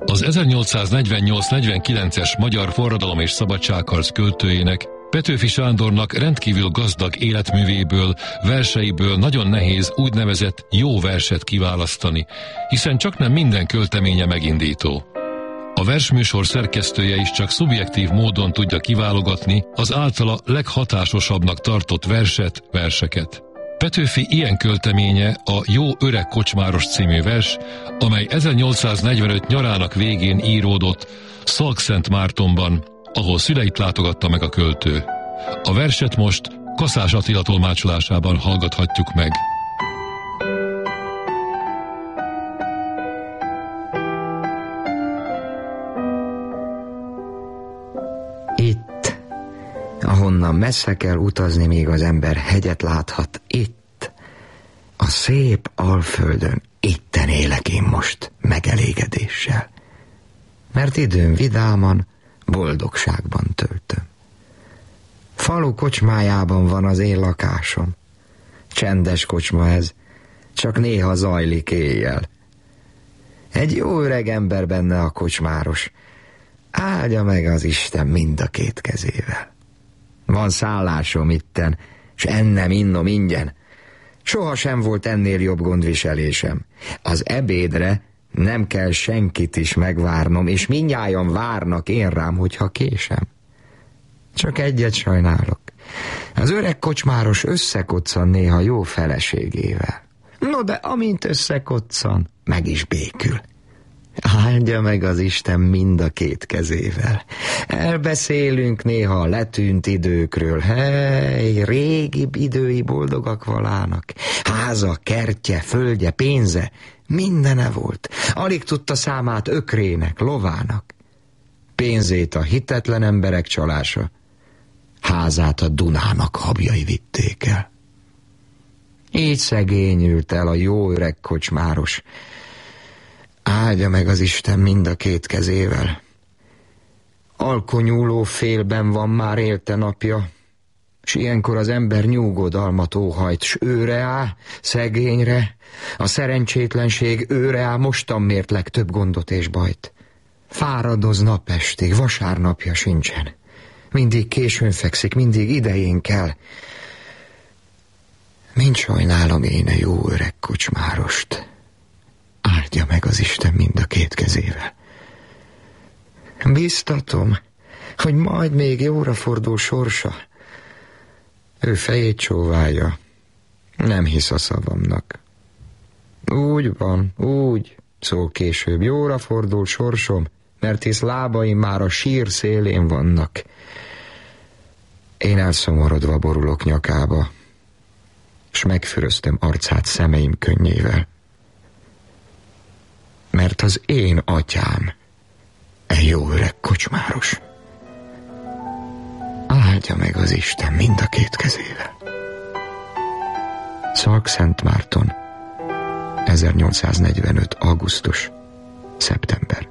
Az 1848-49-es magyar forradalom és szabadságharc költőjének, Petőfi Sándornak rendkívül gazdag életművéből, verseiből nagyon nehéz úgynevezett jó verset kiválasztani, hiszen csaknem minden költeménye megindító. A versműsor szerkesztője is csak szubjektív módon tudja kiválogatni az általa leghatásosabbnak tartott verset, verseket. Petőfi ilyen költeménye a Jó öreg kocsmáros című vers, amely 1845 nyarának végén íródott Szalkszentmártonban, ahol szüleit látogatta meg a költő. A verset most Kaszás Attila tolmácsolásában hallgathatjuk meg. Itt, ahonnan messze kell utazni, még az ember hegyet láthat, itt, a szép Alföldön, itten élek én most megelégedéssel. Mert időm vidáman, boldogságban töltöm. Falu kocsmájában van az én lakásom. Csendes kocsma ez, csak néha zajlik éjjel. Egy jó öreg ember benne a kocsmáros, áldja meg az Isten mind a két kezével. Van szállásom itten, s ennem, innom ingyen. Soha sem volt ennél jobb gondviselésem. Az ebédre nem kell senkit is megvárnom, és mindnyájan várnak én rám, hogyha késem. Csak egyet sajnálok. Az öreg kocsmáros összekoccan néha jó feleségével. No, de amint összekoccan, meg is békül. Áldja meg az Isten mind a két kezével. Elbeszélünk néha a letűnt időkről. Hely, régibb idői boldogak valának. Háza, kertje, földje, pénze, mindene volt. Alig tudta számát ökrének, lovának. Pénzét a hitetlen emberek csalása, házát a Dunának habjai vitték el. Így szegényült el a jó öreg kocsmáros. Áldja meg az Isten mind a két kezével. Alkonyúló félben van már élte napja, s ilyenkor az ember nyugodalmat óhajt, s őre áll, szegényre, a szerencsétlenség őre áll, mostan mért legtöbb gondot és bajt. Fáradoz napestig, vasárnapja sincsen. Mindig későn fekszik, mindig idején kell. Mind sajnálom én a jó öreg kocsmárost. Áldja meg az Isten mind a két kezével. Biztatom, hogy majd még jóra fordul sorsa. Ő fejét csóválja, nem hisz a szavamnak. Úgy van, úgy, szól később, jóra fordul sorsom, mert hisz lábaim már a sír szélén vannak. Én elszomorodva borulok nyakába, s megfüröztöm arcát szemeim könnyével. Mert az én atyám egy jó öreg kocsmáros. Áldja meg az Isten mind a két kezével. Szalkszentmárton, 1845. augusztus, szeptember.